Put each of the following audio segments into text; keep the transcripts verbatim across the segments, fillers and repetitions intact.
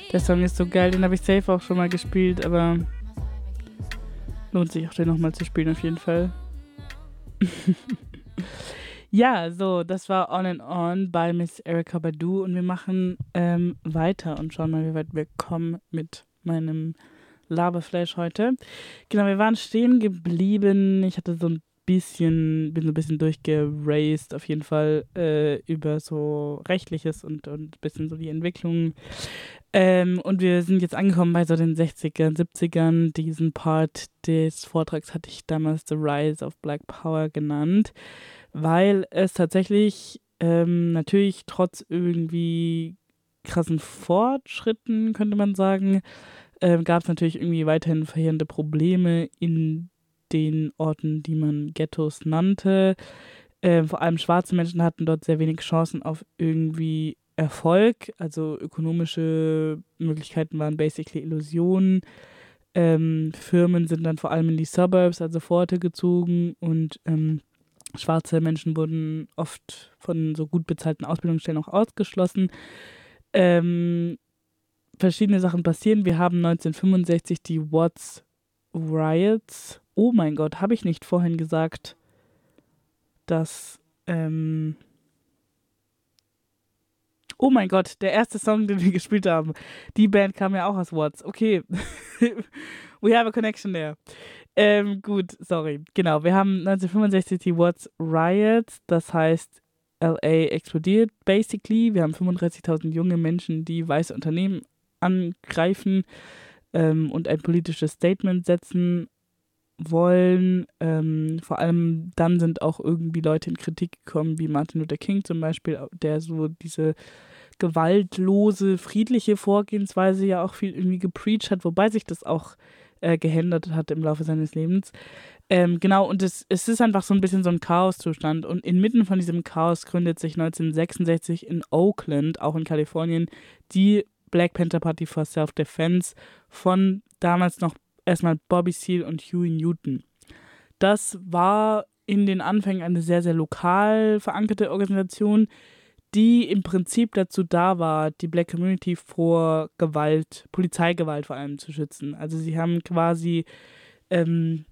Der Song ist so geil, den habe ich safe auch schon mal gespielt, aber lohnt sich auch den nochmal zu spielen auf jeden Fall. Ja, so, das war On and On bei Miss Erykah Badu und wir machen ähm, weiter und schauen mal, wie weit wir kommen mit meinem Laberflash heute. Genau, wir waren stehen geblieben. Ich hatte so ein bisschen, bin so ein bisschen durchgeraced, auf jeden Fall äh, über so Rechtliches und, und ein bisschen so die Entwicklung. Ähm, und wir sind jetzt angekommen bei so den sechzigern, siebzigern. Diesen Part des Vortrags hatte ich damals The Rise of Black Power genannt, weil es tatsächlich ähm, natürlich trotz irgendwie krassen Fortschritten, könnte man sagen, ähm, gab es natürlich irgendwie weiterhin verheerende Probleme in den Orten, die man Ghettos nannte. Ähm, vor allem schwarze Menschen hatten dort sehr wenig Chancen auf irgendwie Erfolg. Also ökonomische Möglichkeiten waren basically Illusionen. Ähm, Firmen sind dann vor allem in die Suburbs, also Vororte gezogen und ähm, schwarze Menschen wurden oft von so gut bezahlten Ausbildungsstellen auch ausgeschlossen. Ähm, verschiedene Sachen passieren. Wir haben neunzehnhundertfünfundsechzig die Watts Riots. Oh mein Gott, habe ich nicht vorhin gesagt, dass... Ähm oh mein Gott, der erste Song, den wir gespielt haben. Die Band kam ja auch aus Watts. Okay. We have a connection there. Ähm, gut, sorry. Genau, wir haben neunzehnhundertfünfundsechzig die Watts Riots. Das heißt, L A explodiert basically. Wir haben fünfunddreißigtausend junge Menschen, die weiße Unternehmen angreifen ähm, und ein politisches Statement setzen wollen. Ähm, vor allem dann sind auch irgendwie Leute in Kritik gekommen, wie Martin Luther King zum Beispiel, der so diese gewaltlose, friedliche Vorgehensweise ja auch viel irgendwie gepreacht hat, wobei sich das auch äh, geändert hat im Laufe seines Lebens. Ähm, genau, und es, es ist einfach so ein bisschen so ein Chaoszustand. Und inmitten von diesem Chaos gründet sich neunzehnhundertsechsundsechzig in Oakland, auch in Kalifornien, die Black Panther Party for Self-Defense von damals noch erstmal Bobby Seale und Huey Newton. Das war in den Anfängen eine sehr, sehr lokal verankerte Organisation, die im Prinzip dazu da war, die Black Community vor Gewalt, Polizeigewalt vor allem zu schützen. Also sie haben quasi ähm,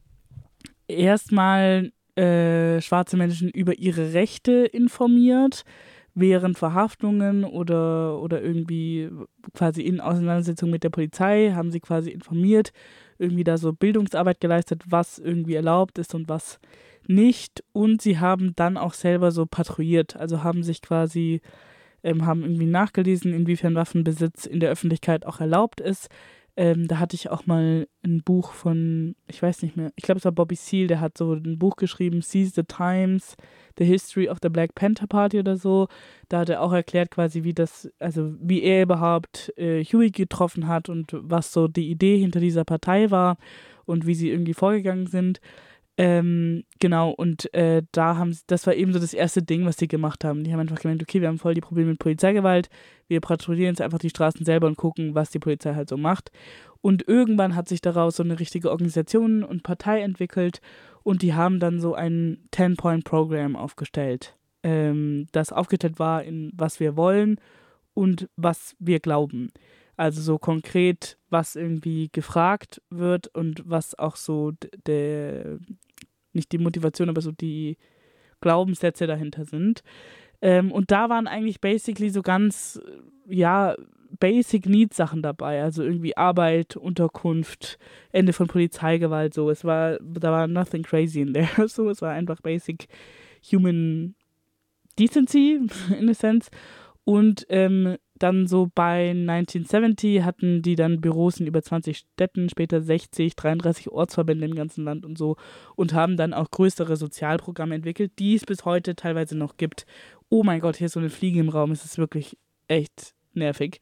erstmal äh, schwarze Menschen über ihre Rechte informiert, während Verhaftungen oder, oder irgendwie quasi in Auseinandersetzung mit der Polizei haben sie quasi informiert, irgendwie da so Bildungsarbeit geleistet, was irgendwie erlaubt ist und was nicht. Und sie haben dann auch selber so patrouilliert, also haben sich quasi, ähm, haben irgendwie nachgelesen, inwiefern Waffenbesitz in der Öffentlichkeit auch erlaubt ist. Ähm, da hatte ich auch mal ein Buch von, ich weiß nicht mehr, ich glaube es war Bobby Seale, der hat so ein Buch geschrieben, Seize the Times, The History of the Black Panther Party oder so. Da hat er auch erklärt quasi, wie das, also wie er überhaupt äh, Huey getroffen hat und was so die Idee hinter dieser Partei war und wie sie irgendwie vorgegangen sind. Ähm, genau, und äh, da haben sie, das war eben so das erste Ding, was die gemacht haben. Die haben einfach gemeint, okay, wir haben voll die Probleme mit Polizeigewalt, wir patrouillieren jetzt einfach die Straßen selber und gucken, was die Polizei halt so macht. Und irgendwann hat sich daraus so eine richtige Organisation und Partei entwickelt und die haben dann so ein Ten-Point-Program aufgestellt, ähm, das aufgeteilt war in was wir wollen und was wir glauben. Also so konkret, was irgendwie gefragt wird und was auch so d- der, nicht die Motivation, aber so die Glaubenssätze dahinter sind. Ähm, und da waren eigentlich basically so ganz, äh, ja, Basic Needs Sachen dabei. Also irgendwie Arbeit, Unterkunft, Ende von Polizeigewalt, so. Es war, da war nothing crazy in there. So, es war einfach Basic Human Decency, in a sense. Und ähm, dann so bei neunzehnhundertsiebzig hatten die dann Büros in über zwanzig Städten, später sechzig, dreiunddreißig Ortsverbände im ganzen Land und so und haben dann auch größere Sozialprogramme entwickelt, die es bis heute teilweise noch gibt. Oh mein Gott, hier ist so eine Fliege im Raum, es ist wirklich echt nervig.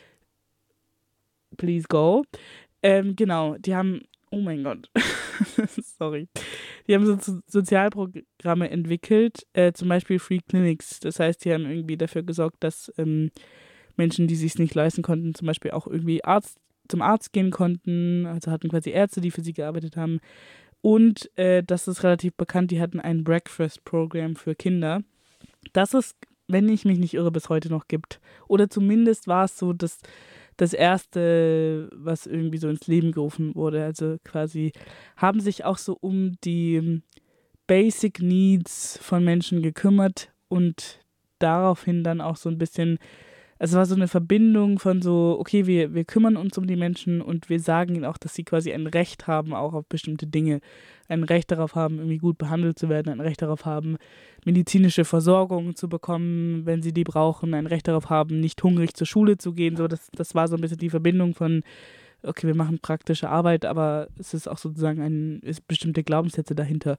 Please go. Ähm, genau, die haben, oh mein Gott, sorry. Die haben so so Sozialprogramme entwickelt, äh, zum Beispiel Free Clinics. Das heißt, die haben irgendwie dafür gesorgt, dass ähm, Menschen, die sich nicht leisten konnten, zum Beispiel auch irgendwie Arzt, zum Arzt gehen konnten. Also hatten quasi Ärzte, die für sie gearbeitet haben. Und äh, das ist relativ bekannt, die hatten ein Breakfast-Programm für Kinder. Das ist, wenn ich mich nicht irre, bis heute noch gibt. Oder zumindest war es so, dass das erste, was irgendwie so ins Leben gerufen wurde. Also quasi haben sich auch so um die Basic Needs von Menschen gekümmert und daraufhin dann auch so ein bisschen, also es war so eine Verbindung von so, okay, wir, wir kümmern uns um die Menschen und wir sagen ihnen auch, dass sie quasi ein Recht haben, auch auf bestimmte Dinge. Ein Recht darauf haben, irgendwie gut behandelt zu werden, ein Recht darauf haben, medizinische Versorgung zu bekommen, wenn sie die brauchen, ein Recht darauf haben, nicht hungrig zur Schule zu gehen. So, das, das war so ein bisschen die Verbindung von, okay, wir machen praktische Arbeit, aber es ist auch sozusagen ein, ist bestimmte Glaubenssätze dahinter.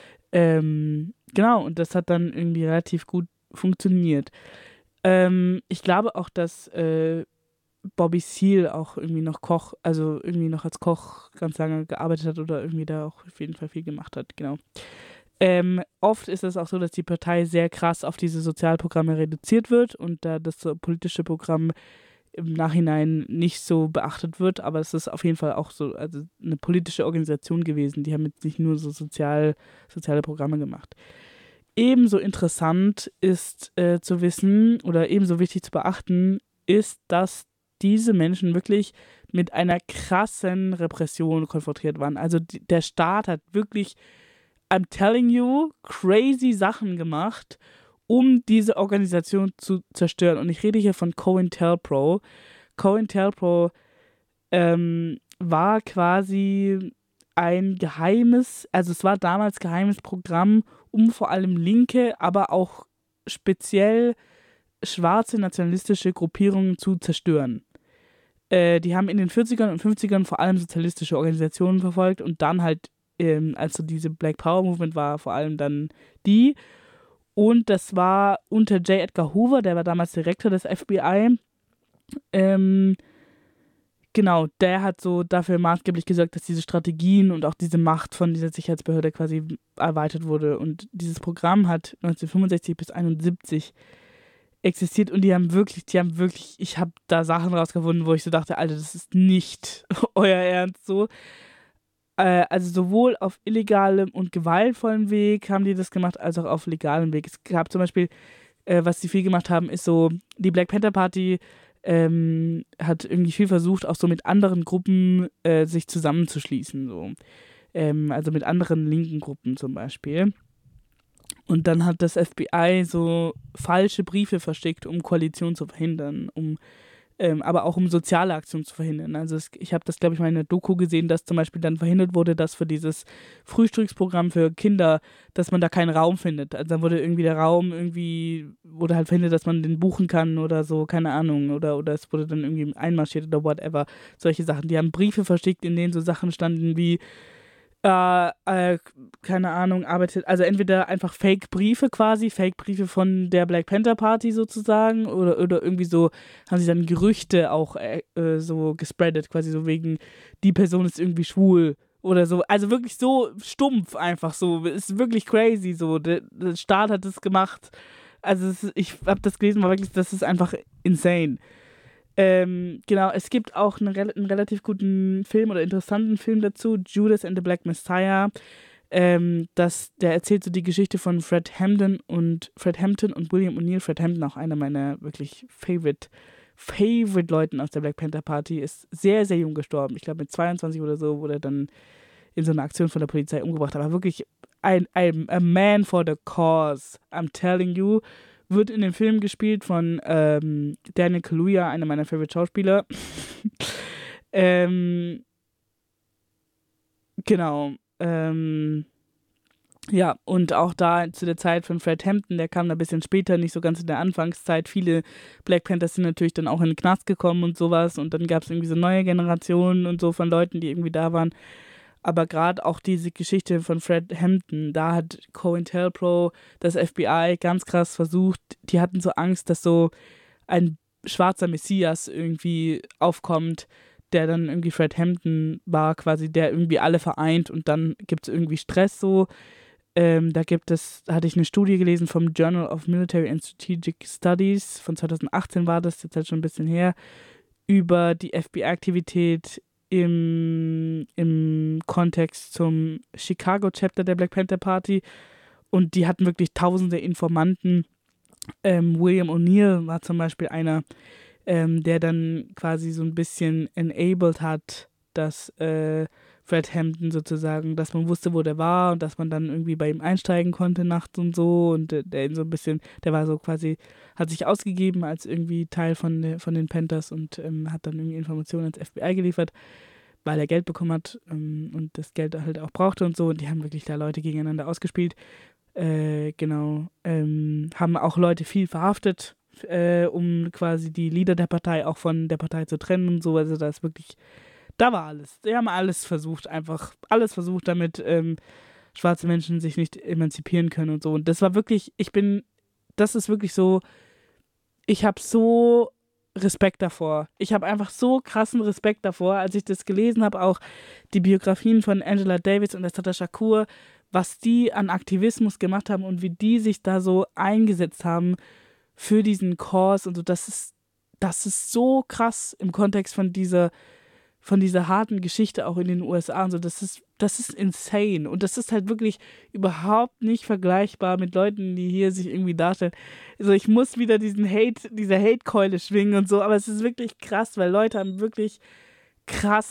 Ähm, genau, und das hat dann irgendwie relativ gut funktioniert. Ähm, ich glaube auch, dass äh, Bobby Seale auch irgendwie noch Koch, also irgendwie noch als Koch ganz lange gearbeitet hat oder irgendwie da auch auf jeden Fall viel gemacht hat, genau. Ähm, oft ist es auch so, dass die Partei sehr krass auf diese Sozialprogramme reduziert wird und da das so politische Programm im Nachhinein nicht so beachtet wird, aber es ist auf jeden Fall auch so, also eine politische Organisation gewesen. Die haben jetzt nicht nur so sozial, soziale Programme gemacht. Ebenso interessant ist äh, zu wissen oder ebenso wichtig zu beachten, ist, dass diese Menschen wirklich mit einer krassen Repression konfrontiert waren. Also die, der Staat hat wirklich, I'm telling you, crazy Sachen gemacht, um diese Organisation zu zerstören. Und ich rede hier von COINTELPRO. COINTELPRO ähm, war quasi ein geheimes, also es war damals geheimes Programm, um vor allem linke, aber auch speziell schwarze nationalistische Gruppierungen zu zerstören. Äh, die haben in den vierzigern und fünfzigern vor allem sozialistische Organisationen verfolgt und dann halt, ähm, also diese Black Power Movement war vor allem dann die. Und das war unter J. Edgar Hoover, der war damals Direktor des F B I. Ähm, genau, der hat so dafür maßgeblich gesorgt, dass diese Strategien und auch diese Macht von dieser Sicherheitsbehörde quasi erweitert wurde. Und dieses Programm hat neunzehnhundertfünfundsechzig bis einundsiebzig existiert und die haben wirklich, die haben wirklich, ich habe da Sachen rausgefunden, wo ich so dachte, Alter, das ist nicht euer Ernst so. Äh, also sowohl auf illegalem und gewaltvollem Weg haben die das gemacht, als auch auf legalem Weg. Es gab zum Beispiel, äh, was sie viel gemacht haben, ist so, die Black Panther Party ähm, hat irgendwie viel versucht, auch so mit anderen Gruppen äh, sich zusammenzuschließen, so. Ähm, also mit anderen linken Gruppen zum Beispiel. Und dann hat das F B I so falsche Briefe verschickt, um Koalition zu verhindern, um ähm, aber auch um soziale Aktionen zu verhindern. Also es, ich habe das, glaube ich, mal in der Doku gesehen, dass zum Beispiel dann verhindert wurde, dass für dieses Frühstücksprogramm für Kinder, dass man da keinen Raum findet. Also dann wurde irgendwie der Raum irgendwie, wurde halt verhindert, dass man den buchen kann oder so, keine Ahnung. Oder, oder es wurde dann irgendwie einmarschiert oder whatever. Solche Sachen. Die haben Briefe verschickt, in denen so Sachen standen wie, äh, äh, keine Ahnung, arbeitet, also entweder einfach Fake-Briefe quasi, Fake-Briefe von der Black Panther Party sozusagen oder, oder irgendwie so, haben sie dann Gerüchte auch äh, äh, so gespreadet, quasi so wegen, die Person ist irgendwie schwul oder so, also wirklich so stumpf einfach so, ist wirklich crazy so, der, der Staat hat das gemacht, also es, ich habe das gelesen, war wirklich, das ist einfach insane. Ähm, genau, es gibt auch einen, einen relativ guten Film oder interessanten Film dazu, Judas and the Black Messiah. Ähm, das, der erzählt so die Geschichte von Fred Hampton und Fred Hampton und William O'Neill. Fred Hampton, auch einer meiner wirklich favorite, favorite Leuten aus der Black Panther Party, ist sehr, sehr jung gestorben. Ich glaube mit zweiundzwanzig oder so wurde er dann in so einer Aktion von der Polizei umgebracht. Aber wirklich ein, ein a man for the cause, I'm telling you. Wird in dem Film gespielt von ähm, Daniel Kaluuya, einer meiner Favorite Schauspieler. ähm, genau. Ähm, ja, und auch da zu der Zeit von Fred Hampton, der kam da ein bisschen später, nicht so ganz in der Anfangszeit. Viele Black Panthers sind natürlich dann auch in den Knast gekommen und sowas. Und dann gab es irgendwie so neue Generationen und so von Leuten, die irgendwie da waren. Aber gerade auch diese Geschichte von Fred Hampton, da hat COINTELPRO, das F B I, ganz krass versucht, die hatten so Angst, dass so ein schwarzer Messias irgendwie aufkommt, der dann irgendwie Fred Hampton war, quasi, der irgendwie alle vereint und dann gibt es irgendwie Stress so. Ähm, da gibt es, da hatte ich eine Studie gelesen vom Journal of Military and Strategic Studies, von zweitausendachtzehn war das, jetzt halt schon ein bisschen her, über die F B I-Aktivität im, im Kontext zum Chicago-Chapter der Black Panther Party und die hatten wirklich tausende Informanten. Ähm, William O'Neill war zum Beispiel einer, ähm, der dann quasi so ein bisschen enabled hat, dass äh, Fred Hampton sozusagen, dass man wusste, wo der war und dass man dann irgendwie bei ihm einsteigen konnte nachts und so und äh, der ihn so ein bisschen, der war so quasi, hat sich ausgegeben als irgendwie Teil von, der, von den Panthers und ähm, hat dann irgendwie Informationen ans F B I geliefert, weil er Geld bekommen hat ähm, und das Geld halt auch brauchte und so und die haben wirklich da Leute gegeneinander ausgespielt. Äh, genau, ähm, haben auch Leute viel verhaftet, äh, um quasi die Leader der Partei auch von der Partei zu trennen und so. Also da ist wirklich, da war alles. Die haben alles versucht, einfach alles versucht, damit ähm, schwarze Menschen sich nicht emanzipieren können und so. Und das war wirklich, ich bin, das ist wirklich so, ich habe so Respekt davor. Ich habe einfach so krassen Respekt davor, als ich das gelesen habe, auch die Biografien von Angela Davis und Assata Shakur, was die an Aktivismus gemacht haben und wie die sich da so eingesetzt haben für diesen Cause und so. Das ist, das ist so krass im Kontext von dieser, von dieser harten Geschichte auch in den U S A und so. Das ist, das ist insane. Und das ist halt wirklich überhaupt nicht vergleichbar mit Leuten, die hier sich irgendwie darstellen. Also ich muss wieder diesen Hate, diese Hate-Keule schwingen und so, aber es ist wirklich krass, weil Leute haben wirklich krass